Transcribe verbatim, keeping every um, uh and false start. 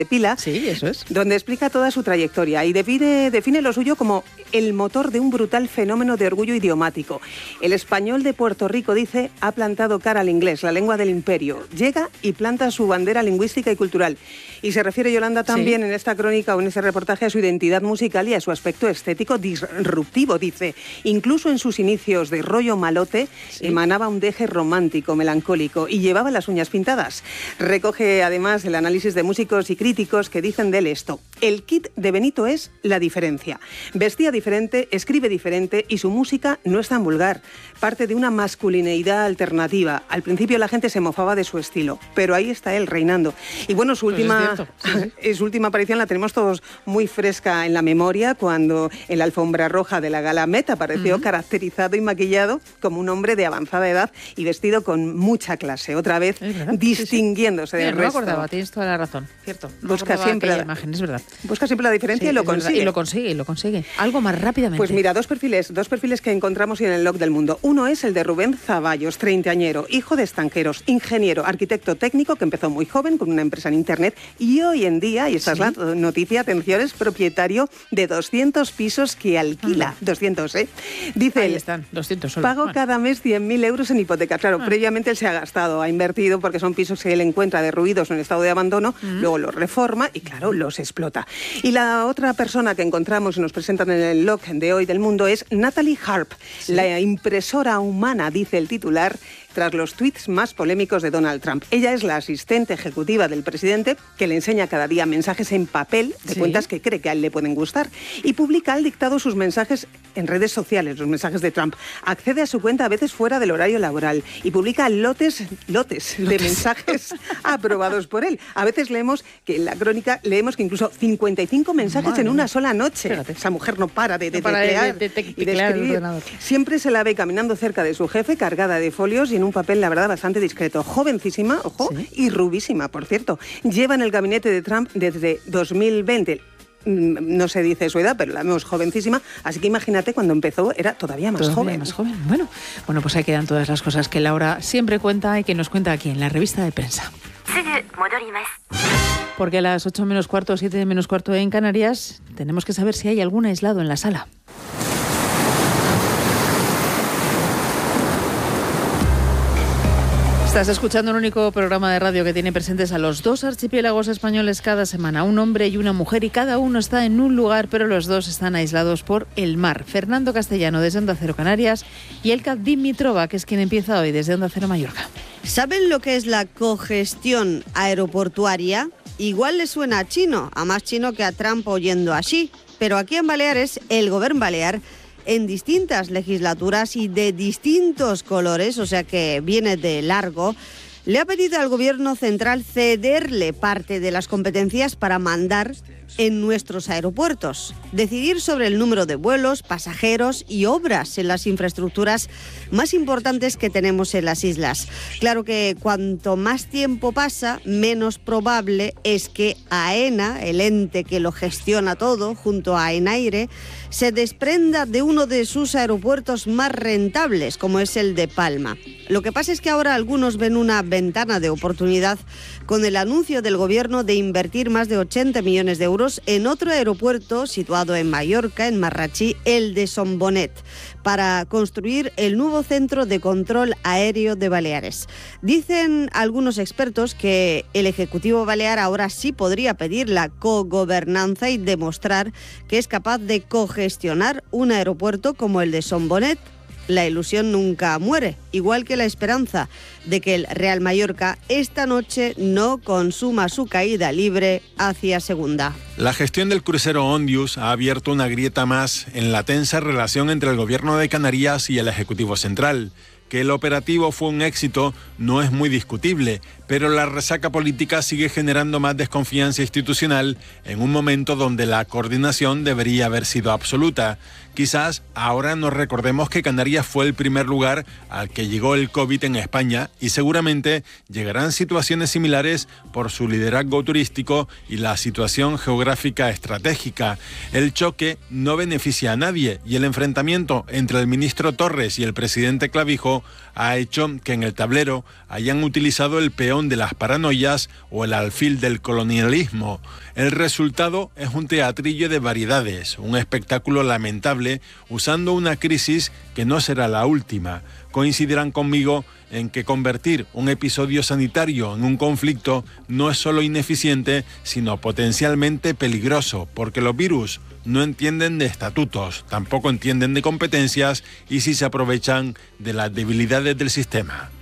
de pila, sí, eso es, donde explica toda su trayectoria y define, define lo suyo como el motor de un brutal fenómeno de orgullo idiomático. El español de Puerto Rico, dice, ha plantado cara al inglés, la lengua del imperio. Llega y planta su bandera lingüística y cultural. Y se refiere Yolanda también sí. en esta crónica o en ese reportaje a su identidad musical y a su aspecto estético disruptivo, dice. Incluso en sus inicios de rollo malote sí. emanaba un deje romántico, melancólico y llevaba las uñas pintadas. Recoge además el análisis de músicos y críticos que dicen de él esto. El kit de Benito es la diferencia. Vestía diferente, escribe diferente y su música no es tan vulgar. Parte de una masculineidad alternativa. Al principio la gente se mofaba de su estilo, pero ahí está él reinando. Y bueno, su última, pues es sí, sí. su última aparición la tenemos todos muy fresca en la memoria, cuando en la alfombra roja de la gala Met apareció uh-huh. caracterizado y maquillado como un hombre de avanzada edad y vestido con mucha clase. Otra vez distinguiéndose sí, sí. del Mira, resto. No me acordaba, tienes toda la razón, cierto. No Busca siempre la imagen, es verdad. Busca siempre la diferencia sí, y lo consigue. Y lo consigue, y lo consigue. Algo más rápidamente. Pues mira, dos perfiles, dos perfiles que encontramos en el Log del Mundo. Uno es el de Rubén Zaballos, treintañero, hijo de estanqueros, ingeniero, arquitecto técnico que empezó muy joven con una empresa en internet y hoy en día, y esta ¿Sí? es la noticia, atención, es propietario de doscientos pisos que alquila. Uh-huh. doscientos, ¿eh? Dice Ahí él, están, doscientos solo. Pago bueno. cada mes cien mil euros en hipoteca. Claro, uh-huh. previamente él se ha gastado, ha invertido porque son pisos que él encuentra derruidos o en estado de abandono, uh-huh. luego los reforma y claro, los explota. Y la otra persona que encontramos y nos presentan en el Log de hoy del Mundo es Natalie Harp, ¿Sí? la impresora humana, dice el titular, tras los tuits más polémicos de Donald Trump. Ella es la asistente ejecutiva del presidente que le enseña cada día mensajes en papel de ¿Sí? cuentas que cree que a él le pueden gustar y publica al dictado sus mensajes en redes sociales, los mensajes de Trump. Accede a su cuenta a veces fuera del horario laboral y publica lotes, lotes, lotes. de mensajes aprobados por él. A veces leemos que en la crónica leemos que incluso cincuenta y cinco mensajes Madre en una sola noche. Fíjate. Esa mujer no para de, de, no para teclear de, de, de, y de escribir. Siempre se la ve caminando cerca de su jefe, cargada de folios y en un papel, la verdad, bastante discreto. Jovencísima, ojo, ¿Sí? y rubísima, por cierto. Lleva en el gabinete de Trump desde dos mil veinte. No se dice su edad, pero la vemos jovencísima, así que imagínate, cuando empezó era todavía más todavía joven. más joven. Bueno, bueno, pues ahí quedan todas las cosas que Laura siempre cuenta y que nos cuenta aquí en la revista de prensa. Porque a las ocho menos cuarto, siete menos cuarto en Canarias, tenemos que saber si hay algún aislado en la sala. Estás escuchando un único programa de radio que tiene presentes a los dos archipiélagos españoles cada semana, un hombre y una mujer, y cada uno está en un lugar, pero los dos están aislados por el mar. Fernando Castellano desde Onda Cero Canarias y Elka Dimitrova, que es quien empieza hoy desde Onda Cero Mallorca. ¿Saben lo que es la cogestión aeroportuaria? Igual le suena a chino, a más chino que a Trump oyendo así, pero aquí en Baleares, el Gobierno Balear, en distintas legislaturas y de distintos colores, o sea que viene de largo, le ha pedido al Gobierno central cederle parte de las competencias para mandar en nuestros aeropuertos, decidir sobre el número de vuelos, pasajeros y obras en las infraestructuras más importantes que tenemos en las islas. Claro que cuanto más tiempo pasa, menos probable es que AENA, el ente que lo gestiona todo, junto a Enaire, se desprenda de uno de sus aeropuertos más rentables, como es el de Palma. Lo que pasa es que ahora algunos ven una ventana de oportunidad con el anuncio del Gobierno de invertir más de ochenta millones de euros en otro aeropuerto situado en Mallorca, en Marratxí, el de Son Bonet, para construir el nuevo centro de control aéreo de Baleares. Dicen algunos expertos que el Ejecutivo Balear ahora sí podría pedir la cogobernanza y demostrar que es capaz de cogestionar un aeropuerto como el de Son Bonet. La ilusión nunca muere, igual que la esperanza de que el Real Mallorca esta noche no consuma su caída libre hacia segunda. La gestión del crucero Ondius ha abierto una grieta más en la tensa relación entre el Gobierno de Canarias y el Ejecutivo Central. Que el operativo fue un éxito no es muy discutible, pero la resaca política sigue generando más desconfianza institucional en un momento donde la coordinación debería haber sido absoluta. Quizás ahora nos recordemos que Canarias fue el primer lugar al que llegó el COVID en España y seguramente llegarán situaciones similares por su liderazgo turístico y la situación geográfica estratégica. El choque no beneficia a nadie y el enfrentamiento entre el ministro Torres y el presidente Clavijo ha hecho que en el tablero hayan utilizado el peón callejón de las paranoias o el alfil del colonialismo. El resultado es un teatrillo de variedades, un espectáculo lamentable usando una crisis que no será la última. Coincidirán conmigo en que convertir un episodio sanitario en un conflicto no es solo ineficiente, sino potencialmente peligroso, porque los virus no entienden de estatutos, tampoco entienden de competencias y sí se aprovechan de las debilidades del sistema.